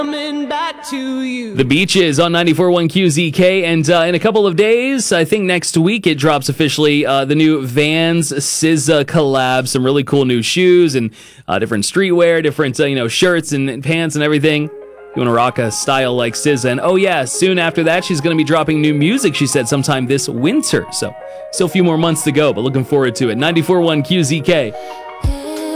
Coming back to you. The Beaches on 94.1 QZK, and in a couple of days, I think next week, it drops officially, the new Vans SZA collab. Some really cool new shoes and different streetwear, different shirts and pants and everything. You want to rock a style like SZA. And oh yeah, soon after that, she's going to be dropping new music, she said, sometime this winter. So still a few more months to go, but looking forward to it. 94.1 QZK.